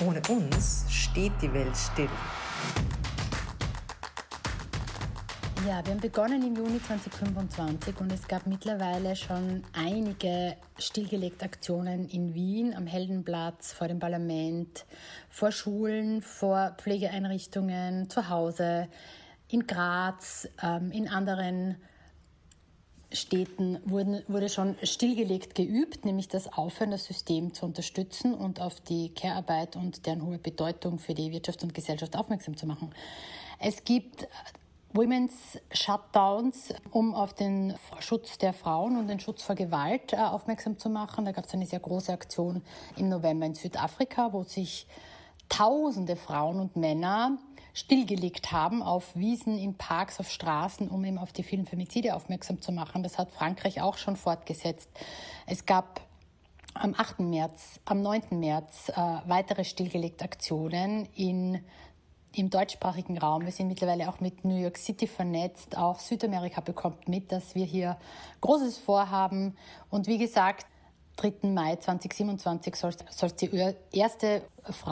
Ohne uns steht die Welt still. Ja, wir haben begonnen im Juni 2025 und es gab mittlerweile schon einige stillgelegte Aktionen in Wien, am Heldenplatz, vor dem Parlament, vor Schulen, vor Pflegeeinrichtungen, zu Hause, in Graz, in anderen Städten wurde schon stillgelegt geübt, nämlich das Aufhören, das System zu unterstützen und auf die Care-Arbeit und deren hohe Bedeutung für die Wirtschaft und Gesellschaft aufmerksam zu machen. Es gibt Women's Shutdowns, um auf den Schutz der Frauen und den Schutz vor Gewalt aufmerksam zu machen. Da gab es eine sehr große Aktion im November in Südafrika, wo sich Tausende Frauen und Männer stillgelegt haben auf Wiesen, in Parks, auf Straßen, um eben auf die vielen Femizide aufmerksam zu machen. Das hat Frankreich auch schon fortgesetzt. Es gab am 8. März, am 9. März weitere stillgelegte Aktionen im deutschsprachigen Raum. Wir sind mittlerweile auch mit New York City vernetzt. Auch Südamerika bekommt mit, dass wir hier Großes vorhaben. Und wie gesagt, 3. Mai 2027 soll es die erste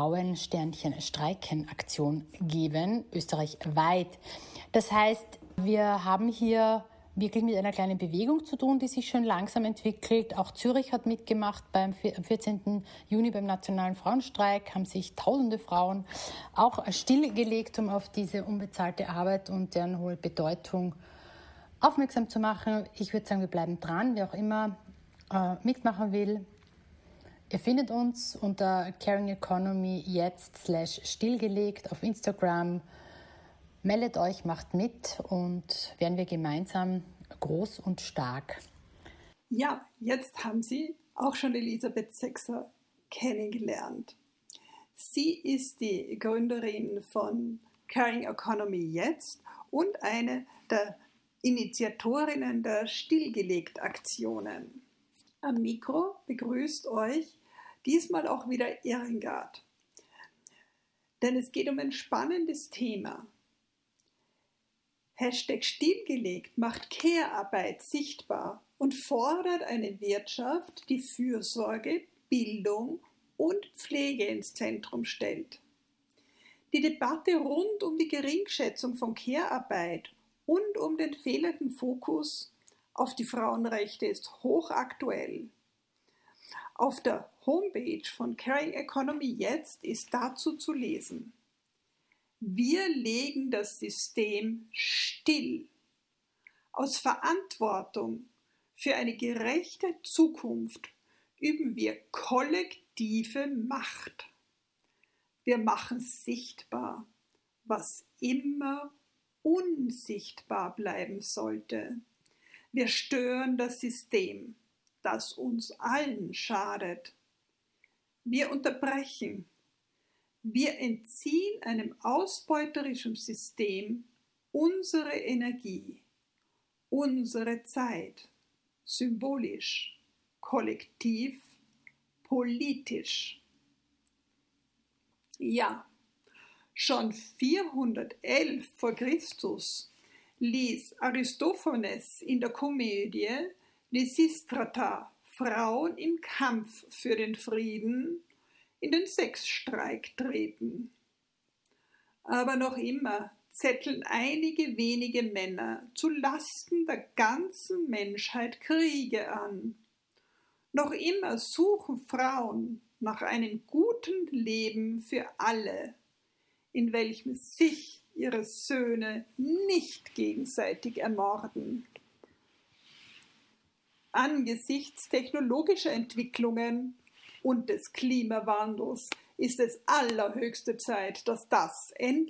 Frauensternchen-Streiken-Aktion geben, österreichweit. Das heißt, wir haben hier wirklich mit einer kleinen Bewegung zu tun, die sich schon langsam entwickelt. Auch Zürich hat mitgemacht. Am 14. Juni beim Nationalen Frauenstreik haben sich tausende Frauen auch stillgelegt, um auf diese unbezahlte Arbeit und deren hohe Bedeutung aufmerksam zu machen. Ich würde sagen, wir bleiben dran, wer auch immer mitmachen will. Ihr findet uns unter Caring Economy jetzt /stillgelegt auf Instagram. Meldet euch, macht mit und werden wir gemeinsam groß und stark. Ja, jetzt haben Sie auch schon Elisabeth Sexer kennengelernt. Sie ist die Gründerin von Caring Economy jetzt und eine der Initiatorinnen der Stillgelegt-Aktionen. Am Mikro begrüßt euch diesmal auch wieder Irmgard. Denn es geht um ein spannendes Thema. #stillgelegt macht Care-Arbeit sichtbar und fordert eine Wirtschaft, die Fürsorge, Bildung und Pflege ins Zentrum stellt. Die Debatte rund um die Geringschätzung von Care-Arbeit und um den fehlenden Fokus auf die Frauenrechte ist hochaktuell. Auf der Homepage von Caring Economy jetzt ist dazu zu lesen: Wir legen das System still. Aus Verantwortung für eine gerechte Zukunft üben wir kollektive Macht. Wir machen sichtbar, was immer unsichtbar bleiben sollte. Wir stören das System, das uns allen schadet. Wir unterbrechen. Wir entziehen einem ausbeuterischen System unsere Energie, unsere Zeit, symbolisch, kollektiv, politisch. Ja, schon 411 vor Christus ließ Aristophanes in der Komödie Lysistrata Frauen im Kampf für den Frieden in den Sexstreik treten. Aber noch immer zetteln einige wenige Männer zu Lasten der ganzen Menschheit Kriege an. Noch immer suchen Frauen nach einem guten Leben für alle, in welchem sich ihre Söhne nicht gegenseitig ermorden. Angesichts technologischer Entwicklungen und des Klimawandels ist es allerhöchste Zeit, dass das endlich